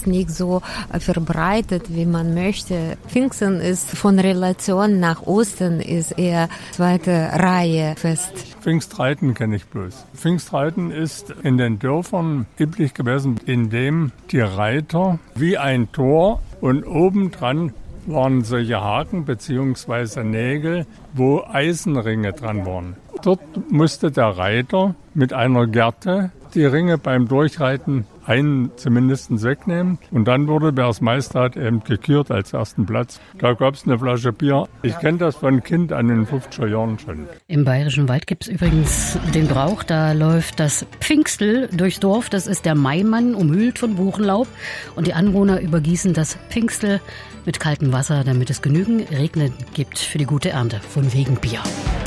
nicht so verbreitet, wie man möchte. Pfingsten ist von Relation nach Ostern ist eher zweite Reihe Fest. Pfingstreiten kenne ich bloß. Pfingstreiten ist in den Dörfern üblich gewesen, indem die Reiter wie ein Tor und obendran waren solche Haken bzw. Nägel, wo Eisenringe dran waren. Dort musste der Reiter mit einer Gerte die Ringe beim Durchreiten einen zumindest wegnehmen. Und dann wurde, wer es meiste hat, eben gekürt als ersten Platz. Da gab es eine Flasche Bier. Ich kenne das von Kind an in den 50er Jahren schon. Im Bayerischen Wald gibt es übrigens den Brauch, da läuft das Pfingstel durchs Dorf. Das ist der Maimann, umhüllt von Buchenlaub. Und die Anwohner übergießen das Pfingstel mit kaltem Wasser, damit es genügend Regnen gibt für die gute Ernte von wegen Bier.